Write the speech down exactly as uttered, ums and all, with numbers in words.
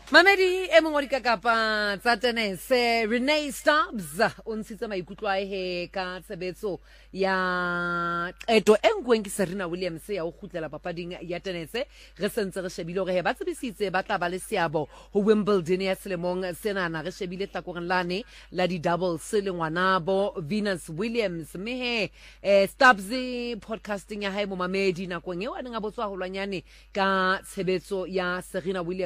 Mamedi e mongwe ka kapa tsa tenese Renee Stubbs o ntshitse maikutlo a he ka tshebetso ya qeto e ngweng ke Serena Williams ya o khutlela papading ya tenese re sentse re shebile gore he ba tsebisitse ba tla ba le seabo ho Wimbledon ya selemong senana re shebile tlakoreng lane la di doubles le ngwanabo Venus Williams me he eh, Stubbs podcasting ya hae mo Mamedi nakong eo a neng a botswa holwanyane ka tshebetso ya Serena Williams